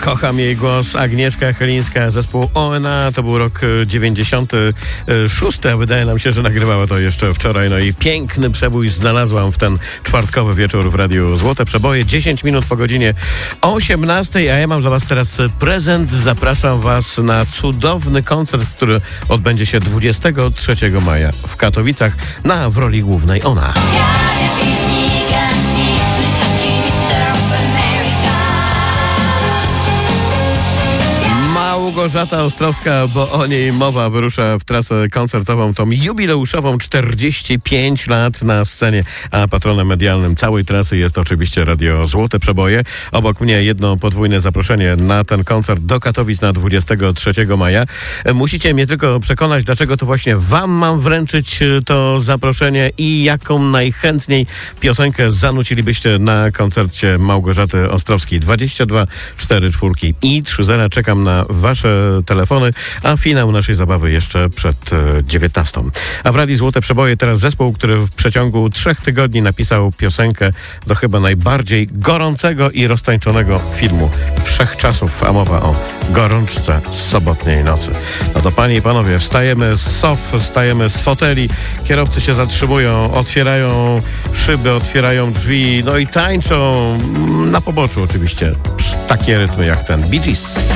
Kocham jej głos. Agnieszka Chylińska, zespół ONA. To był rok 96, a wydaje nam się, że nagrywała to jeszcze wczoraj. No i piękny przebój znalazłam w ten czwartkowy wieczór w Radiu Złote Przeboje. 10 minut po godzinie 18, a ja mam dla was teraz prezent. Zapraszam was na cudowny koncert, który odbędzie się 23 maja w Katowicach w roli głównej ONA. Małgorzata Ostrowska, bo o niej mowa, wyrusza w trasę koncertową, tą jubileuszową, 45 lat na scenie, a patronem medialnym całej trasy jest oczywiście Radio Złote Przeboje. Obok mnie jedno podwójne zaproszenie na ten koncert do Katowic na 23 maja. Musicie mnie tylko przekonać, dlaczego to właśnie wam mam wręczyć to zaproszenie i jaką najchętniej piosenkę zanucilibyście na koncercie Małgorzaty Ostrowskiej. 22 44 i 30. Czekam na wasze telefony, a finał naszej zabawy jeszcze przed 19. A w Radiu Złote Przeboje teraz zespół, który w przeciągu 3 tygodni napisał piosenkę do chyba najbardziej gorącego i roztańczonego filmu wszechczasów, a mowa o gorączce z sobotniej nocy. No to panie i panowie, wstajemy z sof, wstajemy z foteli, kierowcy się zatrzymują, otwierają szyby, otwierają drzwi, no i tańczą na poboczu oczywiście takie rytmy jak ten Bee Gees.